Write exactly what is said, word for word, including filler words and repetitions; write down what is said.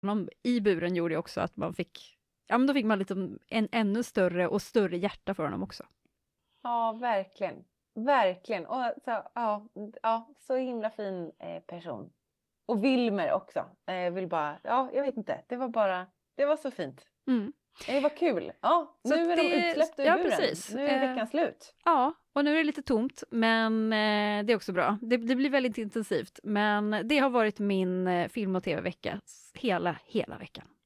honom i buren gjorde ju också att man fick, ja men då fick man lite en ännu större och större hjärta för honom också. Ja, verkligen. Verkligen. Och så, ja, ja, så himla fin eh, person. Och Wilmer också. Eh, vill bara, ja, jag vet inte. Det var bara, det var så fint. Mm. Det var kul. Ja, Så nu är det, de utsläppta ur ja, buren. precis. Nu är veckan eh, slut. Ja, och nu är det lite tomt, men eh, det är också bra. Det, det blir väldigt intensivt, men det har varit min eh, film- och tv-vecka hela, hela veckan.